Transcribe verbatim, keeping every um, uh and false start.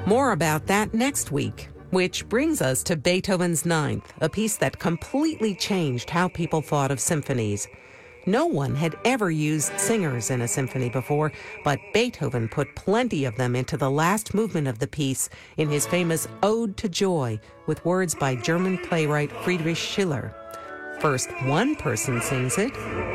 More about that next week. Which brings us to Beethoven's Ninth, a piece that completely changed how people thought of symphonies. No one had ever used singers in a symphony before, but Beethoven put plenty of them into the last movement of the piece in his famous Ode to Joy, with words by German playwright Friedrich Schiller. First one person sings it,